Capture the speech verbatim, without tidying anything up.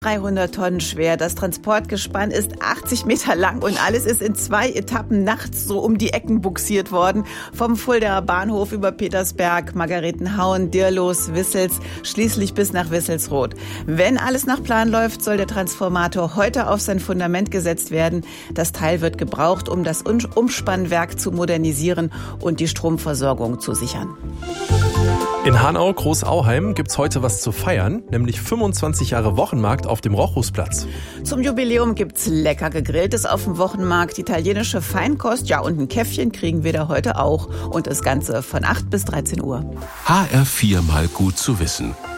dreihundert Tonnen schwer. Das Transportgespann ist achtzig Meter lang und alles ist in zwei Etappen nachts so um die Ecken buxiert worden. Vom Fuldaer Bahnhof über Petersberg, Margaretenhauen, Dirlos, Wissels, schließlich bis nach Wisselsroth. Wenn alles nach Plan läuft, soll der Transformator heute auf sein Fundament gesetzt werden. Das Teil wird gebraucht, um das Umspannwerk zu modernisieren und die Stromversorgung zu sichern. In Hanau-Großauheim gibt's heute was zu feiern, nämlich fünfundzwanzig Jahre Wochenmarkt auf dem Rochusplatz. Zum Jubiläum gibt's lecker Gegrilltes auf dem Wochenmarkt, italienische Feinkost, ja und ein Käffchen kriegen wir da heute auch. Und das Ganze von acht bis dreizehn Uhr. H R vier mal gut zu wissen.